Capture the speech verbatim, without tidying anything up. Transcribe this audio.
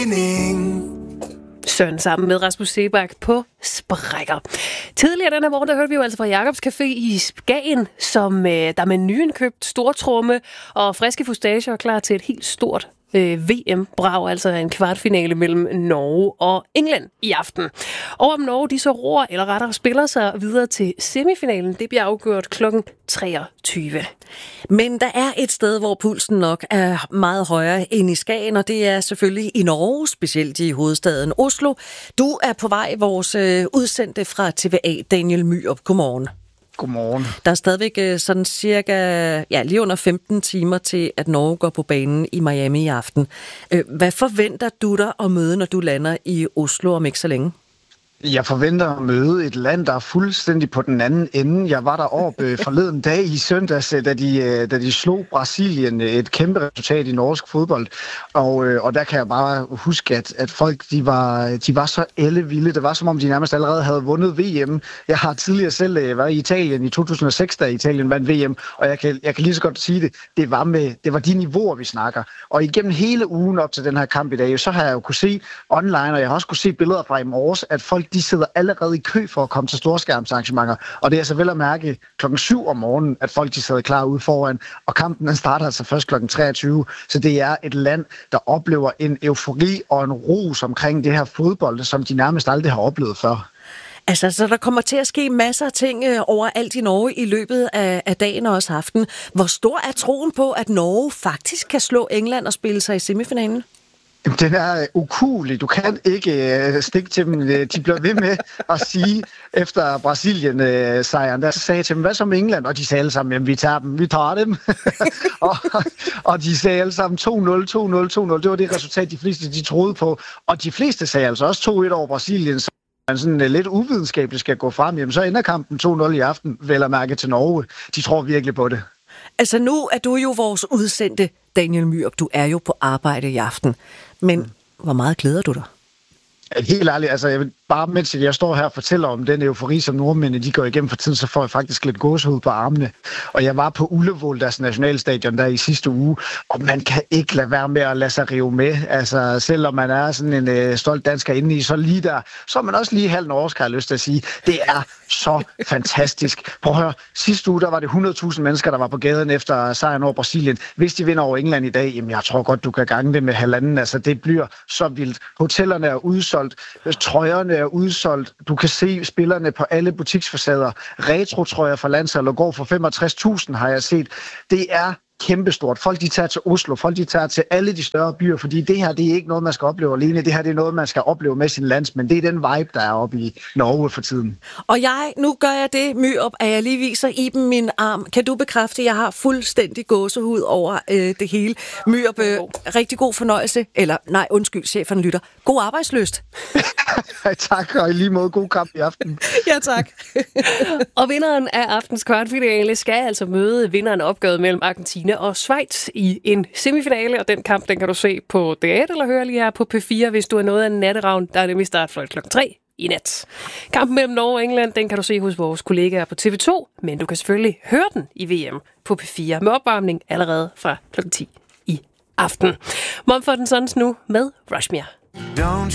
Søren sammen med Rasmus Seebach på sprækker. Tidligere den her morgen, der hørte vi jo altså fra Jacobs Café i Skagen, som øh, der med nyindkøbt stortromme og friske fustager er klar til et helt stort øh, V M-brag, altså en kvartfinale mellem Norge og England i aften. Og om Norge de så roer, eller rettere spiller sig videre til semifinalen, det bliver afgjort klokken treogtyve. Men der er et sted, hvor pulsen nok er meget højere end i Skagen, og det er selvfølgelig i Norge, specielt i hovedstaden Oslo. Du er på vej, vores øh, udsendte fra T V A, Daniel Myrup. Godmorgen. Godmorgen. Der er stadigvæk sådan cirka, ja, lige under femten timer til, at Norge går på banen i Miami i aften. Hvad forventer du dig at møde, når du lander i Oslo om ikke så længe? Jeg forventer at møde et land, der er fuldstændig på den anden ende. Jeg var deroppe forleden dag i søndags, da de, da de slog Brasilien, et kæmpe resultat i norsk fodbold. Og, og der kan jeg bare huske, at, at folk de var, de var så ellevilde. Det var som om, de nærmest allerede havde vundet V M. Jeg har tidligere selv været i Italien i to tusind og seks, da Italien vandt V M. Og jeg kan, jeg kan lige så godt sige det. Det var, med, det var de niveauer, vi snakker. Og igennem hele ugen op til den her kamp i dag, så har jeg jo kunne se online, og jeg har også kunne se billeder fra i morges, at folk de sidder allerede i kø for at komme til storskærmsarrangementer. Og det er så vel at mærke klokken syv om morgenen, at folk de sidder klar ude foran. Og kampen den starter altså først klokken treogtyve. Så det er et land, der oplever en eufori og en rus omkring det her fodbold, som de nærmest aldrig har oplevet før. Altså, så der kommer til at ske masser af ting øh, overalt i Norge i løbet af, af dagen og også aften. Hvor stor er troen på, at Norge faktisk kan slå England og spille sig i semifinalen? Den er ukuelig. Du kan ikke uh, stikke til dem. De bliver ved med at sige, efter Brasilien-sejren, der så sagde jeg til dem, hvad så med England? Og de sagde alle sammen, jamen vi tager dem, vi tager dem. og, og de sagde alle sammen to nul, to nul, to nul. Det var det resultat, de fleste de troede på. Og de fleste sagde altså også to et over Brasilien, så man sådan lidt uvidenskabeligt skal gå frem. Jamen så ender kampen to nul i aften, vel at mærke til Norge. De tror virkelig på det. Altså nu er du jo vores udsendte, Daniel Myrup. Du er jo på arbejde i aften. Men mm. hvor meget glæder du dig? Helt ærligt, altså jeg vil bare mens jeg står her og fortæller om den eufori, som nordmændene de går igennem for tiden, så får jeg faktisk lidt gåsehud på armene. Og jeg var på Ullevål, deres nationalstadion, der i sidste uge, og man kan ikke lade være med at lade sig rive med. Altså selvom man er sådan en øh, stolt dansker inde i, så lige der, så er man også lige halv norsk, har jeg lyst til at sige. Det er så fantastisk. Prøv at høre, sidste uge, der var det hundrede tusind mennesker, der var på gaden efter sejren over Brasilien. Hvis de vinder over England i dag, jamen jeg tror godt, du kan gange det med halvanden. Altså det bliver så vildt. Hotellerne er udsolgt, trøjerne er udsolgt. Du kan se spillerne på alle butiksfacader. Retro-trøjer fra landsholdet går for femogtres tusind, har jeg set. Det er kæmpestort. Folk de tager til Oslo, folk de tager til alle de større byer, fordi det her det er ikke noget, man skal opleve alene. Det her det er noget, man skal opleve med sin landsmænd. Det er den vibe, der er oppe i Norge for tiden. Og jeg, nu gør jeg det, Myrup, at jeg lige viser Iben min arm. Kan du bekræfte, at jeg har fuldstændig gåsehud over øh, det hele? Myrup, øh, rigtig god fornøjelse. Eller nej, undskyld, chefen lytter. God arbejdslyst. Tak, og i lige måde god kamp i aften. Ja, tak. Og vinderen af aftens kvartfinale skal altså møde vinderen af opgøret mellem Argentina og Schweiz i en semifinale, og den kamp, den kan du se på D et eller høre lige her på P fire, hvis du er noget af en natteravn, der er nemlig startfløjt klokken tre i nat. Kampen mellem Norge og England, den kan du se hos vores kollegaer på T V to, men du kan selvfølgelig høre den i V M på P fire med opvarmning allerede fra klokken ti i aften. Mumford and Sons nu med Rushmere.